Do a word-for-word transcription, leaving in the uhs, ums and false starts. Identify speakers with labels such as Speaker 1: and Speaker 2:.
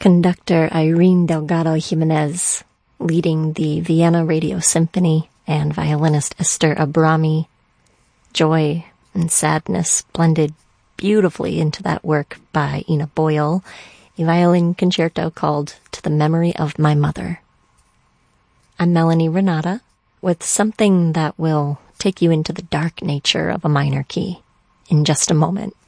Speaker 1: Conductor Irene Delgado Jimenez leading the Vienna Radio Symphony, and violinist Esther Abrami. Joy and sadness blended beautifully into that work by Ina Boyle, a violin concerto called To the Memory of My Mother. I'm Melanie Renata with something that will take you into the dark nature of a minor key in just a moment.